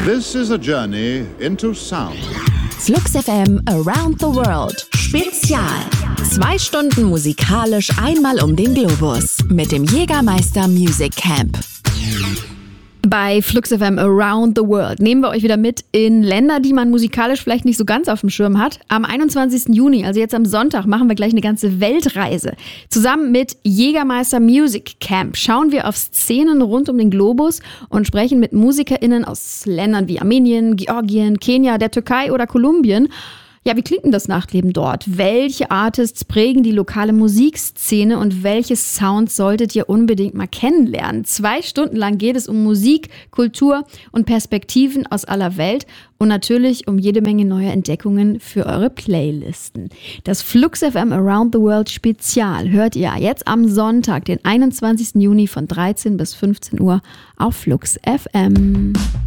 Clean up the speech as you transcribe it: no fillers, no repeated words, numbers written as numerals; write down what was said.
This is a journey into sound. Flux FM Around the World Spezial. 2 Stunden musikalisch einmal um den Globus mit dem Jägermeister Music Camp. Bei Flux FM Around the World nehmen wir euch wieder mit in Länder, die man musikalisch vielleicht nicht so ganz auf dem Schirm hat. Am 21. Juni, also jetzt am Sonntag, machen wir gleich eine ganze Weltreise. Zusammen mit Jägermeister Music Camp schauen wir auf Szenen rund um den Globus und sprechen mit MusikerInnen aus Ländern wie Armenien, Georgien, Kenia, der Türkei oder Kolumbien. Ja, wie klingt denn das Nachtleben dort? Welche Artists prägen die lokale Musikszene und welche Sounds solltet ihr unbedingt mal kennenlernen? 2 Stunden lang geht es um Musik, Kultur und Perspektiven aus aller Welt und natürlich um jede Menge neuer Entdeckungen für eure Playlisten. Das Flux FM Around the World Spezial hört ihr jetzt am Sonntag, den 21. Juni von 13 bis 15 Uhr auf Flux FM.